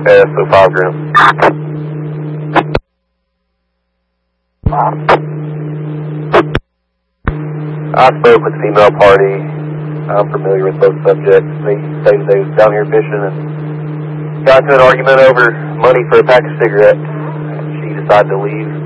Yeah, so 5 grams. I spoke with the female party. I'm familiar with both subjects. They stated they was down here fishing and got into an argument over money for a pack of cigarettes. She decided to leave.